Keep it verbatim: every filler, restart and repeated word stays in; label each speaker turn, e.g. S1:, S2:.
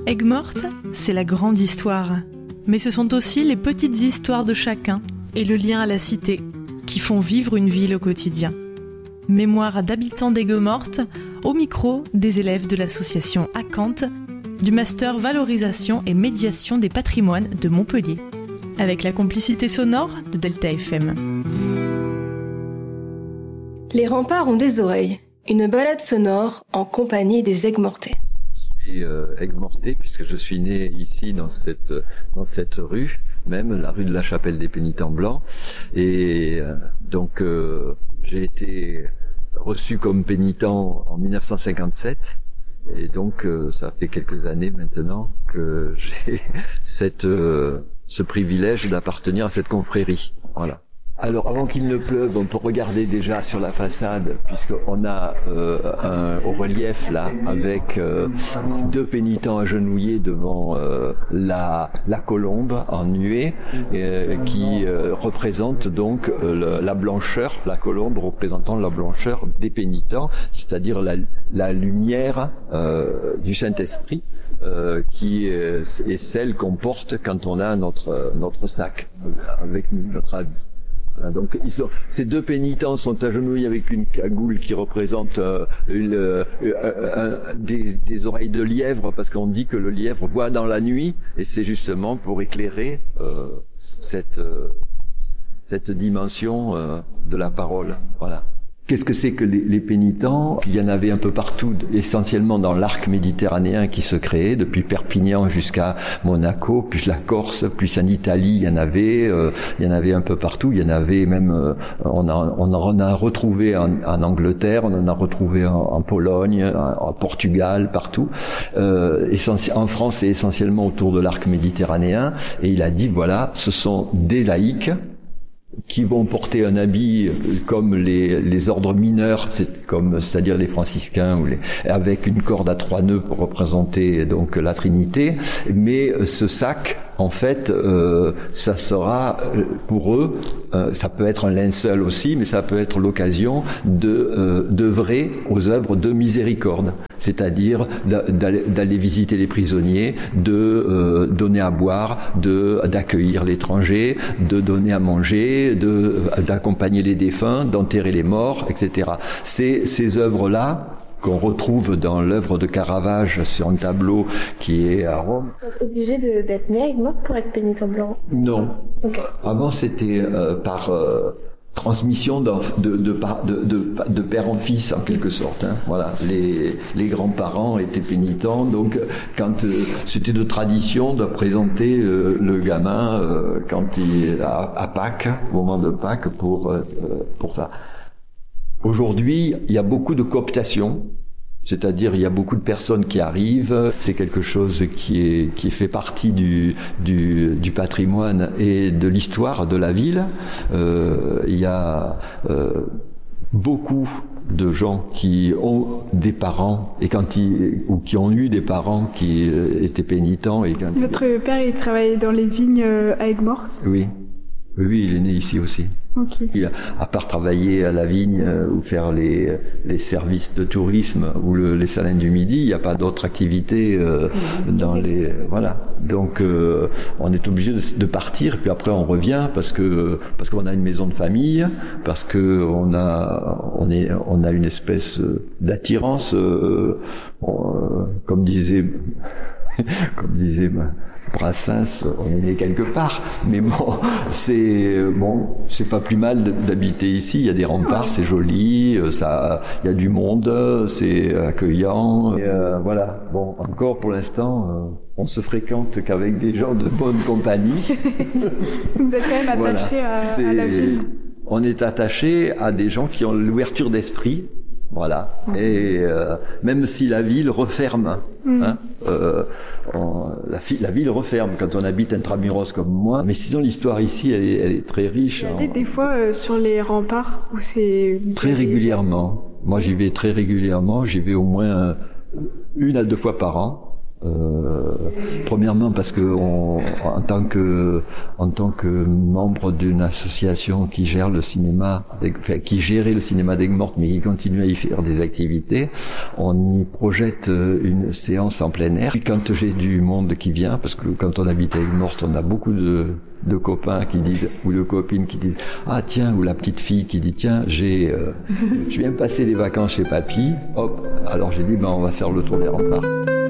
S1: Aigues-Mortes, c'est la grande histoire. Mais ce sont aussi les petites histoires de chacun et le lien à la cité qui font vivre une ville au quotidien. Mémoire d'habitants d'Aigues-Mortes, au micro des élèves de l'association Acanthe, du master Valorisation et Médiation des patrimoines de Montpellier, avec la complicité sonore de Delta F M.
S2: Les remparts ont des oreilles, une balade sonore en compagnie des Aigues-Mortais.
S3: Je suis euh, Aigues-Mortais puisque je suis né ici dans cette dans cette rue, même la rue de la Chapelle des Pénitents Blancs, et euh, donc euh, j'ai été reçu comme pénitent en dix-neuf cent cinquante-sept, et donc euh, ça fait quelques années maintenant que j'ai cette euh, ce privilège d'appartenir à cette confrérie. Voilà. Alors, avant qu'il ne pleuve, on peut regarder déjà sur la façade, puisqu'on a euh, un au relief là, avec euh, deux pénitents agenouillés devant euh, la, la colombe en nuée, euh, qui euh, représente donc euh, le, la blancheur, la colombe représentant la blancheur des pénitents, c'est-à-dire la, la lumière euh, du Saint-Esprit. Euh, qui est, est celle qu'on porte quand on a notre notre sac avec nous, notre habit. Donc ils sont, ces deux pénitents sont agenouillés avec une cagoule qui représente euh, une, euh, euh, des, des oreilles de lièvre, parce qu'on dit que le lièvre voit dans la nuit, et c'est justement pour éclairer euh, cette euh, cette dimension euh, de la parole. Voilà. Qu'est-ce que c'est que les, les pénitents? Il y en avait un peu partout, essentiellement dans l'arc méditerranéen qui se créait, depuis Perpignan jusqu'à Monaco, puis la Corse, puis en Italie, il y en avait, euh, il y en avait un peu partout. Il y en avait même, euh, on, a, on en a retrouvé en, en Angleterre, on en a retrouvé en, en Pologne, en, en Portugal, partout. Euh, en France, c'est essentiellement autour de l'arc méditerranéen. Et il a dit, voilà, ce sont des laïcs qui vont porter un habit comme les, les ordres mineurs, c'est comme, c'est-à-dire les franciscains, ou les, avec une corde à trois nœuds pour représenter donc la Trinité. Mais ce sac, en fait, euh, ça sera pour eux, euh, ça peut être un linceul aussi, mais ça peut être l'occasion de euh, d'œuvrer aux œuvres de miséricorde, c'est-à-dire d'aller, d'aller visiter les prisonniers, de euh, donner à boire, de d'accueillir l'étranger, de donner à manger, de d'accompagner les défunts, d'enterrer les morts, et cetera. Ces ces œuvres-là qu'on retrouve dans l'œuvre de Caravage sur un tableau qui est à Rome.
S2: Vous êtes obligé de, d'être né à Aigues-Mortes pour être pénitent blanc?
S3: Non.
S2: Okay.
S3: Avant, c'était euh, par euh, transmission de, de, de, de, de, de père en fils, en quelque sorte. Hein. Voilà, les, les grands-parents étaient pénitents, donc quand euh, c'était de tradition de présenter euh, le gamin euh, quand il à, à Pâques, au moment de Pâques, pour euh, pour ça. Aujourd'hui, il y a beaucoup de cooptation, c'est-à-dire il y a beaucoup de personnes qui arrivent, c'est quelque chose qui est qui fait partie du du, du patrimoine et de l'histoire de la ville. Euh, il y a euh, beaucoup de gens qui ont des parents et quand ils ou qui ont eu des parents qui étaient pénitents et quand
S4: Votre ils... père, il travaillait dans les vignes à Aigues-Mortes?
S3: Oui. Oui, il est né ici aussi.
S4: Okay.
S3: Il a, à part travailler à la vigne euh, ou faire les, les services de tourisme ou le, les salins du midi, il n'y a pas d'autres activités euh, dans les voilà. Donc euh, on est obligé de, de partir, puis après on revient parce que parce qu'on a une maison de famille, parce que on a on est on a une espèce d'attirance, euh, on, euh, comme disait comme disait. Brassens, on est né quelque part, mais bon, c'est bon, c'est pas plus mal d'habiter ici. Il y a des remparts, c'est joli, ça, il y a du monde, c'est accueillant. Et euh, voilà. Bon, encore pour l'instant, euh, on se fréquente qu'avec des gens de bonne compagnie.
S4: Vous êtes quand même attaché voilà. à, à la ville.
S3: On est attaché à des gens qui ont l'ouverture d'esprit. Voilà. Et euh, même si la ville referme, mmh. hein, euh, on, la, la ville referme quand on habite intramuros comme moi. Mais sinon, l'histoire ici, elle est, elle est très riche.
S4: Vous allez des fois euh, sur les remparts où c'est
S3: très régulièrement. Moi, j'y vais très régulièrement. J'y vais au moins une à deux fois par an. Euh, premièrement parce que on, en tant que en tant que membre d'une association qui gère le cinéma, enfin, qui gérait le cinéma d'Aigues-Mortes, mais qui continue à y faire des activités, on y projette une séance en plein air. Puis quand j'ai du monde qui vient, parce que quand on habite à Aigues-Mortes, on a beaucoup de de copains qui disent, ou de copines qui disent, ah tiens, ou la petite fille qui dit, tiens, j'ai, euh, je viens passer les vacances chez papy, hop, alors j'ai dit, ben on va faire le tour des remparts.